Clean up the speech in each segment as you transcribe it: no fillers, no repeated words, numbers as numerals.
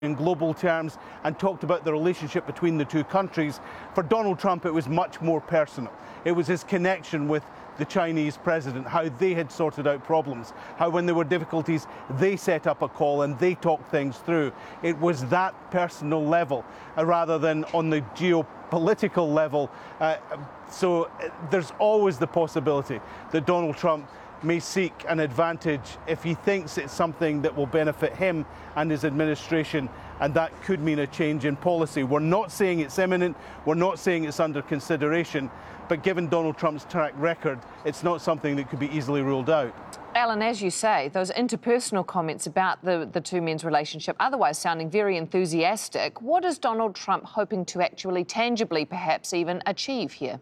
in global terms and talked about the relationship between the two countries. For Donald Trump, it was much more personal. It was his connection with the Chinese president, how they had sorted out problems, how when there were difficulties, they set up a call and they talked things through. It was that personal level rather than on the geopolitical level. So there's always the possibility that Donald Trump may seek an advantage if he thinks it's something that will benefit him and his administration, and that could mean a change in policy. We're not saying it's imminent, we're not saying it's under consideration, but given Donald Trump's track record, it's not something that could be easily ruled out. Alan, as you say, those interpersonal comments about the two men's relationship, otherwise sounding very enthusiastic, what is Donald Trump hoping to actually tangibly, perhaps even, achieve here?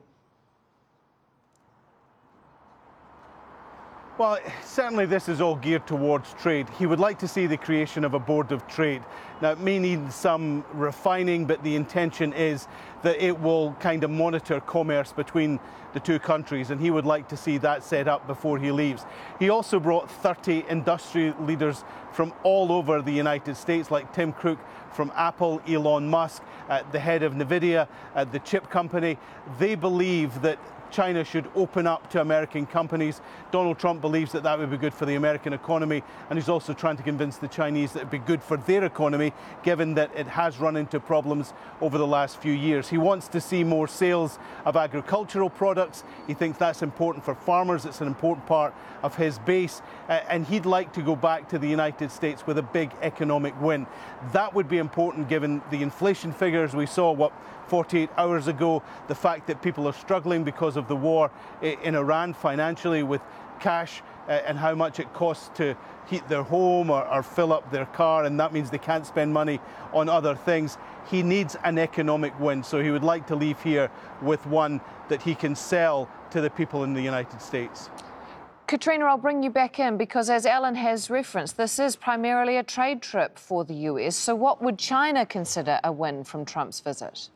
Well, certainly this is all geared towards trade. He would like to see the creation of a board of trade. Now, it may need some refining, but the intention is that it will kind of monitor commerce between the two countries, and he would like to see that set up before he leaves. He also brought 30 industry leaders from all over the United States, like Tim Cook from Apple, Elon Musk, the head of NVIDIA, the chip company. They believe that China should open up to American companies. Donald Trump believes that that would be good for the American economy, and he's also trying to convince the Chinese that it would be good for their economy, given that it has run into problems over the last few years. He wants to see more sales of agricultural products. He thinks that's important for farmers. It's an important part of his base, and he'd like to go back to the United States with a big economic win. That would be important given the inflation figures we saw, 48 hours ago, the fact that people are struggling because of the war in Iran financially with cash and how much it costs to heat their home or fill up their car, and that means they can't spend money on other things. He needs an economic win, so he would like to leave here with one that he can sell to the people in the United States. Katrina, I'll bring you back in because, as Alan has referenced, this is primarily a trade trip for the US. So what would China consider a win from Trump's visit?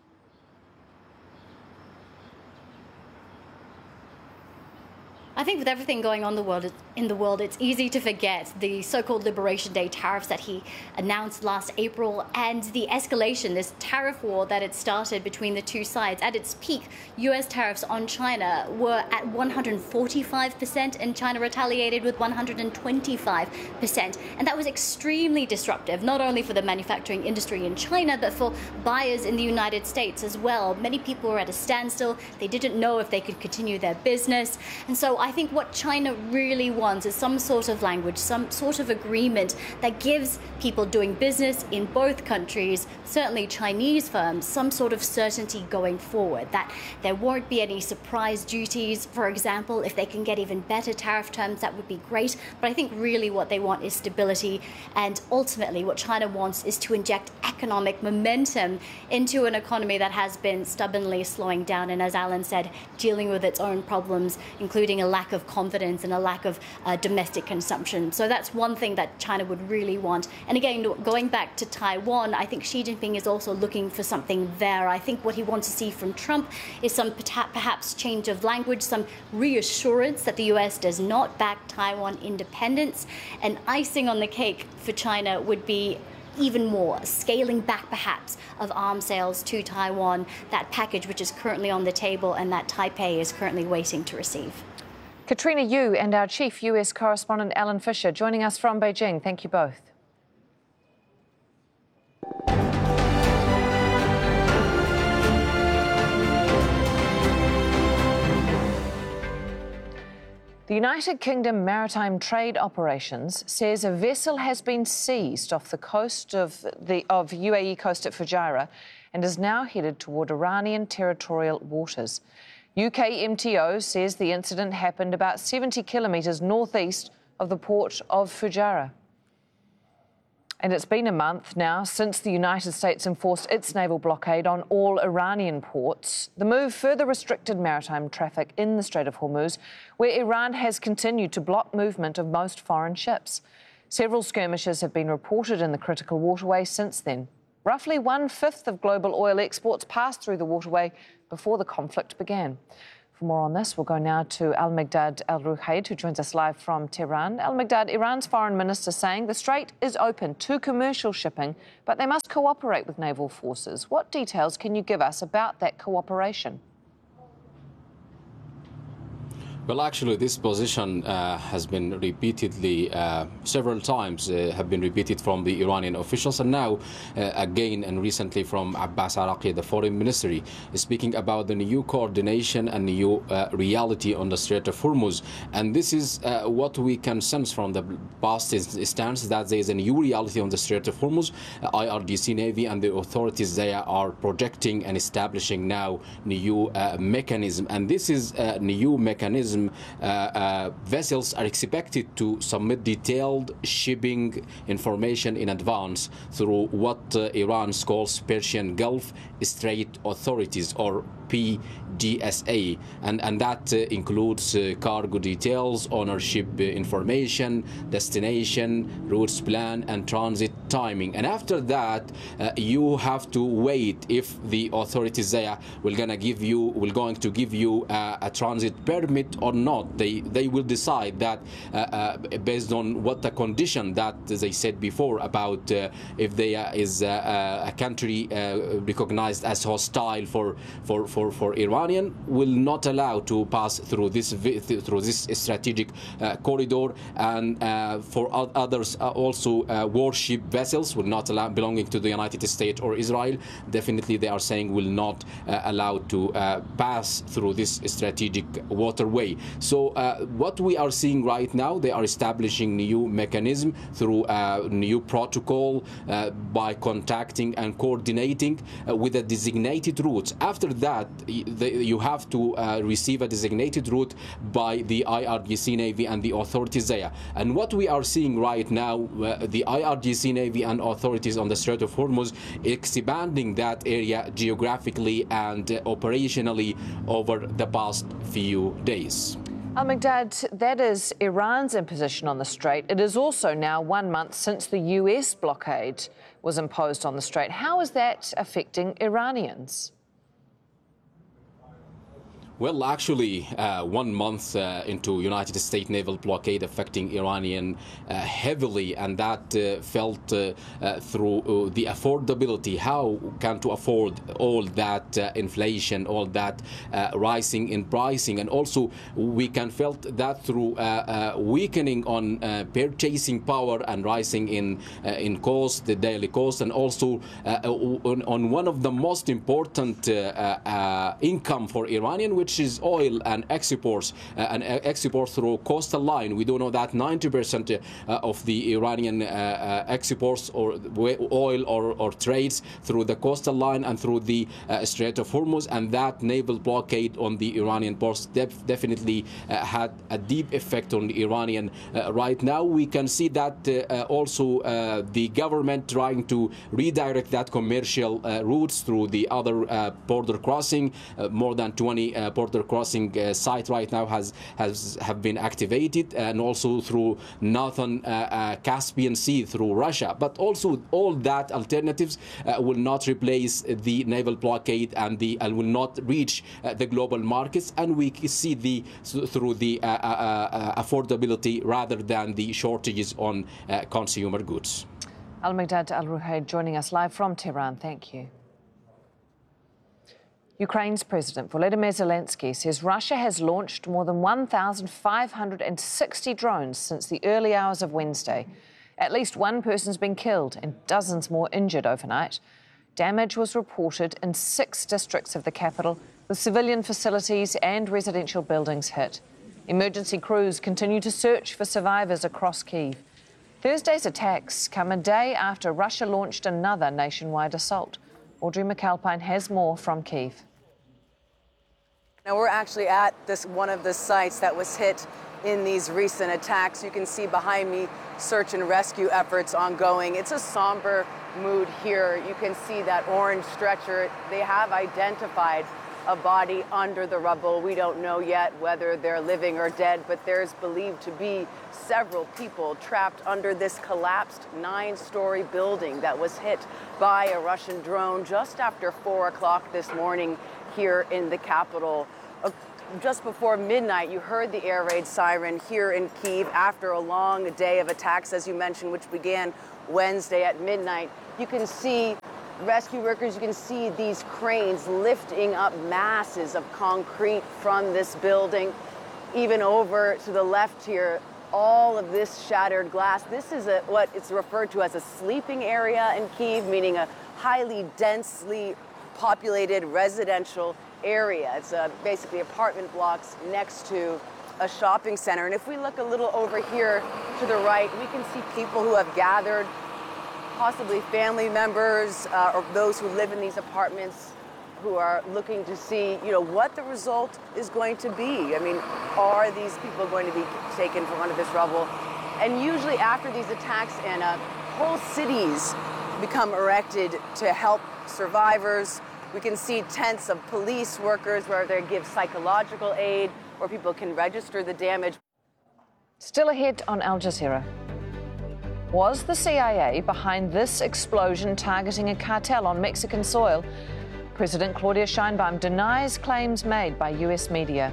I think with everything going on in the world, it's easy to forget the so-called Liberation Day tariffs that he announced last April and the escalation, this tariff war that had started between the two sides. At its peak, US tariffs on China were at 145%, and China retaliated with 125%. And that was extremely disruptive, not only for the manufacturing industry in China, but for buyers in the United States as well. Many people were at a standstill. They didn't know if they could continue their business. And so I think what China really wants is some sort of language, some sort of agreement that gives people doing business in both countries, certainly Chinese firms, some sort of certainty going forward, that there won't be any surprise duties, for example. If they can get even better tariff terms, that would be great. But I think really what they want is stability, and ultimately what China wants is to inject economic momentum into an economy that has been stubbornly slowing down and, as Alan said, dealing with its own problems, including a lack of confidence and a lack of domestic consumption. So that's one thing that China would really want. And again, going back to Taiwan, I think Xi Jinping is also looking for something there. I think what he wants to see from Trump is some perhaps change of language, some reassurance that the US does not back Taiwan independence. And icing on the cake for China would be even more, scaling back perhaps of arms sales to Taiwan, that package which is currently on the table and that Taipei is currently waiting to receive. Katrina, you and our chief US correspondent Alan Fisher joining us from Beijing. Thank you both. The United Kingdom Maritime Trade Operations says a vessel has been seized off the coast of UAE coast at Fujairah and is now headed toward Iranian territorial waters. UK MTO says the incident happened about 70 kilometres northeast of the port of Fujairah. And it's been a month now since the United States enforced its naval blockade on all Iranian ports. The move further restricted maritime traffic in the Strait of Hormuz, where Iran has continued to block movement of most foreign ships. Several skirmishes have been reported in the critical waterway since then. Roughly 1/5 of global oil exports passed through the waterway before the conflict began. For more on this, we'll go now to Al-Migdad Al-Ruhayd, who joins us live from Tehran. Al-Migdad, Iran's foreign minister saying the strait is open to commercial shipping, but they must cooperate with naval forces. What details can you give us about that cooperation? Well, actually, this position has been repeatedly, several times, have been repeated from the Iranian officials, and now again and recently from Abbas Araqi, the foreign ministry, speaking about the new coordination and new reality on the Strait of Hormuz. And this is what we can sense from the past stance, that there is a new reality on the Strait of Hormuz. IRGC Navy and the authorities there are projecting and establishing now new mechanism. And this is a new mechanism. Vessels are expected to submit detailed shipping information in advance through what Iran calls Persian Gulf Strait Authorities, or PGSA, and that includes cargo details, ownership information, destination, routes plan, and transit timing. And after that, you have to wait if the authorities there will going to give you a transit permit or not. They will decide that based on what the condition that they said before about if there is a country recognized as hostile for Iranian, will not allow to pass through this strategic corridor, and for others also warship vessels will not allow, belonging to the United States or Israel, definitely they are saying will not allow to pass through this strategic waterway. So what we are seeing right now, they are establishing new mechanism through a new protocol by contacting and coordinating with a designated route. After that, you have to receive a designated route by the IRGC Navy and the authorities there. And what we are seeing right now, the IRGC Navy and authorities on the Strait of Hormuz expanding that area geographically and operationally over the past few days. Al-Migdad, that is Iran's imposition on the strait. It is also now 1 month since the US blockade was imposed on the strait. How is that affecting Iranians? Well, actually, 1 month into United States naval blockade affecting Iranian heavily, and that felt through the affordability. How can to afford all that inflation, all that rising in pricing, and also we can felt that through weakening on purchasing power and rising in cost, the daily cost, and also on one of the most important income for Iranian, which is oil and exports through coastal line. We do know that 90% of the Iranian exports or oil or trades through the coastal line and through the Strait of Hormuz, and that naval blockade on the Iranian ports definitely had a deep effect on the Iranian. Right now we can see that also the government trying to redirect that commercial routes through the other border crossing. More than 20 border crossing site right now have been activated, and also through northern Caspian Sea through Russia. But also all that alternatives will not replace the naval blockade and will not reach the global markets, and we see through the affordability rather than the shortages on consumer goods. Al-Migdad Al-Ruhayd joining us live from Tehran. Thank you. Ukraine's President Volodymyr Zelensky says Russia has launched more than 1,560 drones since the early hours of Wednesday. At least one person's been killed and dozens more injured overnight. Damage was reported in 6 districts of the capital, with civilian facilities and residential buildings hit. Emergency crews continue to search for survivors across Kyiv. Thursday's attacks come a day after Russia launched another nationwide assault. Audrey McAlpine has more from Kyiv. Now we're actually at one of the sites that was hit in these recent attacks. You can see behind me search and rescue efforts ongoing. It's a somber mood here. You can see that orange stretcher. They have identified a body under the rubble. We don't know yet whether they're living or dead, but there's believed to be several people trapped under this collapsed 9-story building that was hit by a Russian drone just after 4 o'clock this morning here in the capital. just before midnight, you heard the air raid siren here in Kyiv after a long day of attacks, as you mentioned, which began Wednesday at midnight. You can see rescue workers, you can see these cranes lifting up masses of concrete from this building. Even over to the left here, all of this shattered glass. This is what it's referred to as a sleeping area in Kyiv, meaning a highly densely populated residential area. It's basically apartment blocks next to a shopping center. And if we look a little over here to the right, we can see people who have gathered, possibly family members or those who live in these apartments who are looking to see, what the result is going to be. I mean, are these people going to be taken from under this rubble? And usually after these attacks, Anna, whole cities become erected to help survivors. We can see tents of police workers where they give psychological aid, where people can register the damage. Still ahead on Al Jazeera. Was the CIA behind this explosion targeting a cartel on Mexican soil? President Claudia Sheinbaum denies claims made by US media.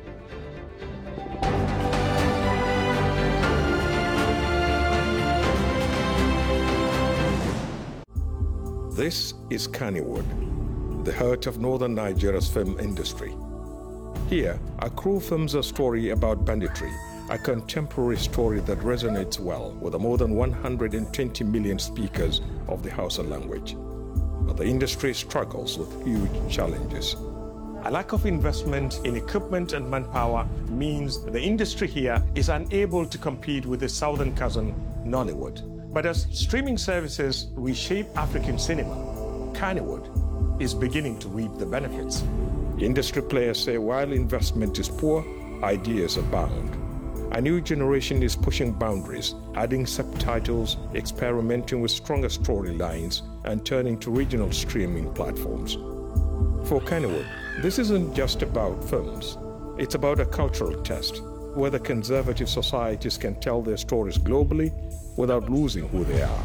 This is Kannywood, the heart of northern Nigeria's film industry. Here, our crew films a story about banditry, a contemporary story that resonates well with the more than 120 million speakers of the Hausa language. But the industry struggles with huge challenges. A lack of investment in equipment and manpower means the industry here is unable to compete with its southern cousin, Nollywood. But as streaming services reshape African cinema, Kannywood is beginning to reap the benefits. Industry players say while investment is poor, ideas abound. A new generation is pushing boundaries, adding subtitles, experimenting with stronger storylines, and turning to regional streaming platforms. For Kannywood, this isn't just about films. It's about a cultural test, whether conservative societies can tell their stories globally without losing who they are.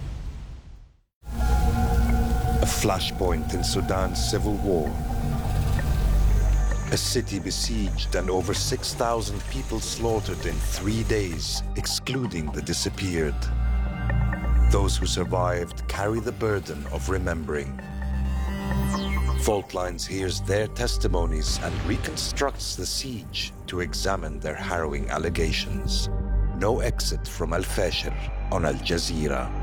A flashpoint in Sudan's civil war. A city besieged and over 6,000 people slaughtered in 3 days, excluding the disappeared. Those who survived carry the burden of remembering. Fault Lines hears their testimonies and reconstructs the siege to examine their harrowing allegations. No exit from Al Fashir on Al Jazeera.